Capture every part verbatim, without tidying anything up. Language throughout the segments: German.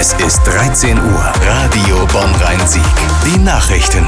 Es ist dreizehn Uhr. Radio Bonn-Rhein-Sieg. Die Nachrichten.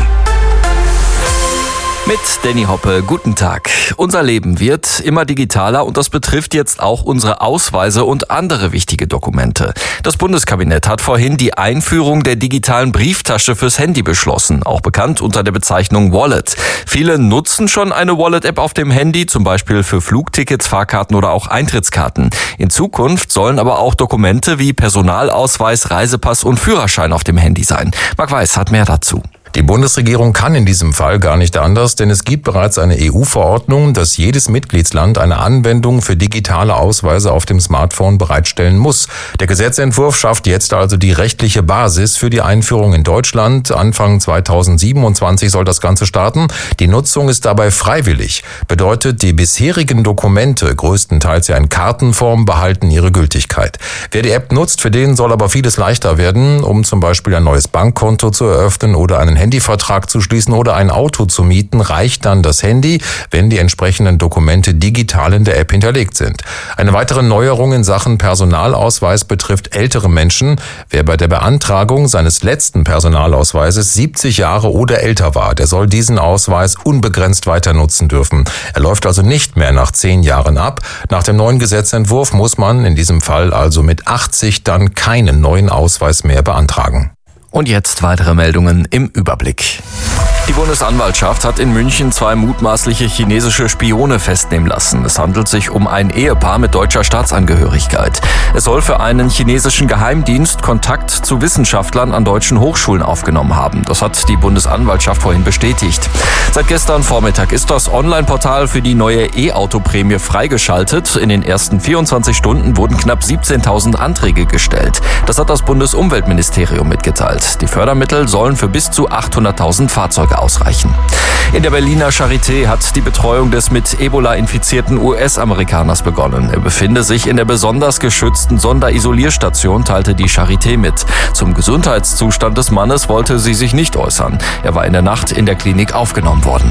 Mit Danny Hoppe, guten Tag. Unser Leben wird immer digitaler und das betrifft jetzt auch unsere Ausweise und andere wichtige Dokumente. Das Bundeskabinett hat vorhin die Einführung der digitalen Brieftasche fürs Handy beschlossen, auch bekannt unter der Bezeichnung Wallet. Viele nutzen schon eine Wallet-App auf dem Handy, zum Beispiel für Flugtickets, Fahrkarten oder auch Eintrittskarten. In Zukunft sollen aber auch Dokumente wie Personalausweis, Reisepass und Führerschein auf dem Handy sein. Marc Weiß hat mehr dazu. Die Bundesregierung kann in diesem Fall gar nicht anders, denn es gibt bereits eine E U-Verordnung, dass jedes Mitgliedsland eine Anwendung für digitale Ausweise auf dem Smartphone bereitstellen muss. Der Gesetzentwurf schafft jetzt also die rechtliche Basis für die Einführung in Deutschland. Anfang zweitausendsiebenundzwanzig soll das Ganze starten. Die Nutzung ist dabei freiwillig. Bedeutet, die bisherigen Dokumente, größtenteils ja in Kartenform, behalten ihre Gültigkeit. Wer die App nutzt, für den soll aber vieles leichter werden, um zum Beispiel ein neues Bankkonto zu eröffnen oder einen Handyvertrag zu schließen oder ein Auto zu mieten, reicht dann das Handy, wenn die entsprechenden Dokumente digital in der App hinterlegt sind. Eine weitere Neuerung in Sachen Personalausweis betrifft ältere Menschen. Wer bei der Beantragung seines letzten Personalausweises siebzig Jahre oder älter war, der soll diesen Ausweis unbegrenzt weiter nutzen dürfen. Er läuft also nicht mehr nach zehn Jahren ab. Nach dem neuen Gesetzentwurf muss man in diesem Fall also mit achtzig dann keinen neuen Ausweis mehr beantragen. Und jetzt weitere Meldungen im Überblick. Die Bundesanwaltschaft hat in München zwei mutmaßliche chinesische Spione festnehmen lassen. Es handelt sich um ein Ehepaar mit deutscher Staatsangehörigkeit. Es soll für einen chinesischen Geheimdienst Kontakt zu Wissenschaftlern an deutschen Hochschulen aufgenommen haben. Das hat die Bundesanwaltschaft vorhin bestätigt. Seit gestern Vormittag ist das Online-Portal für die neue E-Auto-Prämie freigeschaltet. In den ersten vierundzwanzig Stunden wurden knapp siebzehntausend Anträge gestellt. Das hat das Bundesumweltministerium mitgeteilt. Die Fördermittel sollen für bis zu achthunderttausend Fahrzeuge ausreichen. In der Berliner Charité hat die Betreuung des mit Ebola infizierten U S-Amerikaners begonnen. Er befinde sich in der besonders geschützten Sonderisolierstation, teilte die Charité mit. Zum Gesundheitszustand des Mannes wollte sie sich nicht äußern. Er war in der Nacht in der Klinik aufgenommen worden.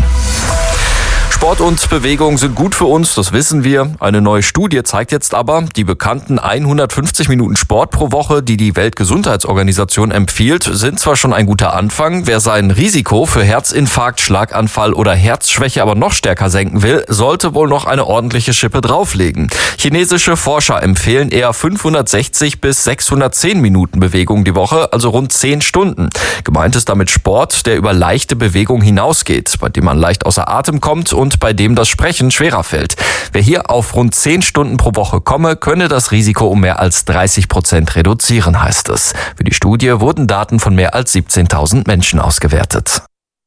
Sport und Bewegung sind gut für uns, das wissen wir. Eine neue Studie zeigt jetzt aber, die bekannten hundertfünfzig Minuten Sport pro Woche, die die Weltgesundheitsorganisation empfiehlt, sind zwar schon ein guter Anfang. Wer sein Risiko für Herzinfarkt, Schlaganfall oder Herzschwäche aber noch stärker senken will, sollte wohl noch eine ordentliche Schippe drauflegen. Chinesische Forscher empfehlen eher fünfhundertsechzig bis sechshundertzehn Minuten Bewegung die Woche, also rund zehn Stunden. Gemeint ist damit Sport, der über leichte Bewegung hinausgeht, bei dem man leicht außer Atem kommt und bei dem das Sprechen schwerer fällt. Wer hier auf rund zehn Stunden pro Woche komme, könne das Risiko um mehr als dreißig Prozent reduzieren, heißt es. Für die Studie wurden Daten von mehr als siebzehntausend Menschen ausgewertet.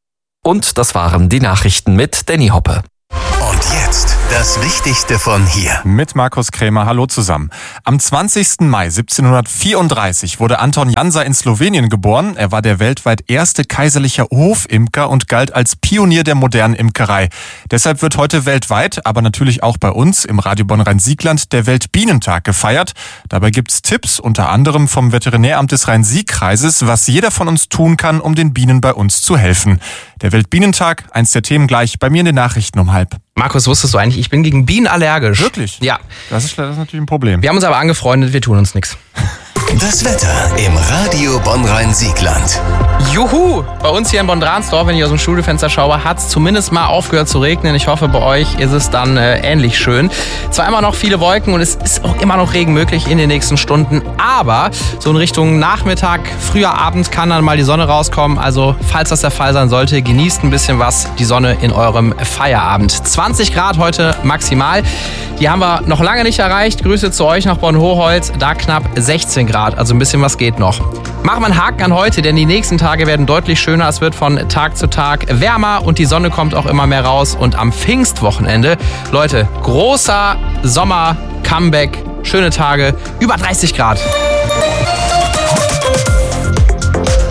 Und das waren die Nachrichten mit Danny Hoppe. Und jetzt das Wichtigste von hier. Mit Markus Krämer, hallo zusammen. Am zwanzigsten Mai siebzehnhundertvierunddreißig wurde Anton Jansa in Slowenien geboren. Er war der weltweit erste kaiserliche Hofimker und galt als Pionier der modernen Imkerei. Deshalb wird heute weltweit, aber natürlich auch bei uns im Radio Bonn-Rhein-Siegland der Weltbienentag gefeiert. Dabei gibt's Tipps, unter anderem vom Veterinäramt des Rhein-Sieg-Kreises, was jeder von uns tun kann, um den Bienen bei uns zu helfen. Der Weltbienentag, eins der Themen gleich bei mir in den Nachrichten um halb. Markus, wusstest du eigentlich, ich bin gegen Bienen allergisch. Wirklich? Ja. Das ist, das ist natürlich ein Problem. Wir haben uns aber angefreundet, wir tun uns nichts. Das Wetter im Radio Bonn-Rhein-Siegland. Juhu! Bei uns hier in Bonn-Dransdorf, wenn ich aus dem Studiofenster schaue, hat es zumindest mal aufgehört zu regnen. Ich hoffe, bei euch ist es dann äh, ähnlich schön. Zwar immer noch viele Wolken und es ist auch immer noch Regen möglich in den nächsten Stunden, aber so in Richtung Nachmittag, früher Abend kann dann mal die Sonne rauskommen. Also, falls das der Fall sein sollte, genießt ein bisschen was, die Sonne in eurem Feierabend. zwanzig Grad heute maximal. Die haben wir noch lange nicht erreicht. Grüße zu euch nach Bonn-Hochholz, da knapp sechzehn Grad, also ein bisschen was geht noch. Machen wir einen Haken an heute, denn die nächsten Tage werden deutlich schöner. Es wird von Tag zu Tag wärmer und die Sonne kommt auch immer mehr raus. Und am Pfingstwochenende, Leute, großer Sommer-Comeback, schöne Tage, über dreißig Grad.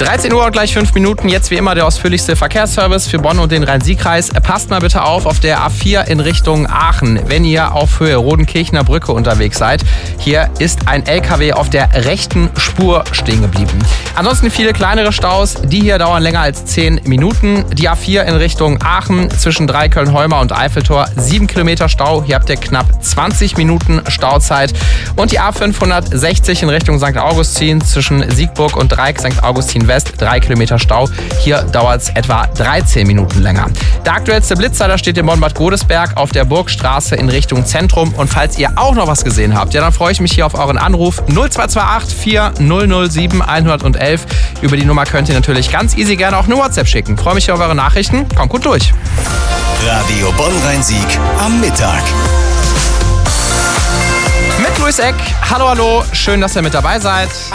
dreizehn Uhr und gleich fünf Minuten. Jetzt wie immer der ausführlichste Verkehrsservice für Bonn und den Rhein-Sieg-Kreis. Passt mal bitte auf auf der A vier in Richtung Aachen, wenn ihr auf Höhe Rodenkirchener Brücke unterwegs seid. Hier ist ein L K W auf der rechten Spur stehen geblieben. Ansonsten viele kleinere Staus, die hier dauern länger als zehn Minuten. Die A vier in Richtung Aachen zwischen Dreiköln-Holmer und Eiffeltor, sieben Kilometer Stau. Hier habt ihr knapp zwanzig Minuten Stauzeit. Und die A fünfhundertsechzig in Richtung Sankt Augustin zwischen Siegburg und Dreieck Sankt Augustin West, drei Kilometer Stau. Hier dauert es etwa dreizehn Minuten länger. Der aktuellste Blitzer, da steht in Bonn-Bad Godesberg auf der Burgstraße in Richtung Zentrum. Und falls ihr auch noch was gesehen habt, ja, dann freue ich mich hier auf euren Anruf null zwei zwei acht vier null null sieben eins eins eins. Über die Nummer könnt ihr natürlich ganz easy gerne auch eine WhatsApp schicken. Freue mich hier auf eure Nachrichten. Kommt gut durch. Radio Bonn-Rhein-Sieg am Mittag. Mit Luis Eck. Hallo, hallo. Schön, dass ihr mit dabei seid.